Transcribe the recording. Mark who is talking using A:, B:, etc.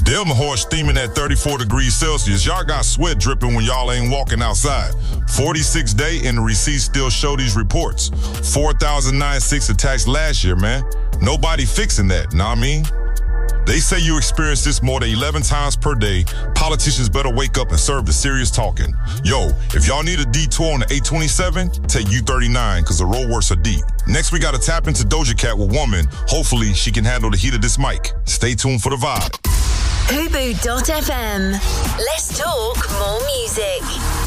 A: Them horse steaming at 34 degrees Celsius. Y'all got sweat dripping when y'all ain't walking outside. 46 day and the receipts still show these reports. 4,096 attacks last year, man. Nobody fixing that, know what I mean? They say you experience this more than 11 times per day. Politicians better wake up and serve the serious talking. Yo, if y'all need a detour on the 827, take U39 because the roadworks are deep. Next, we got to tap into Doja Cat with Woman. Hopefully, she can handle the heat of this mic. Stay tuned for the vibe.
B: Fubu.fm. Let's talk more music.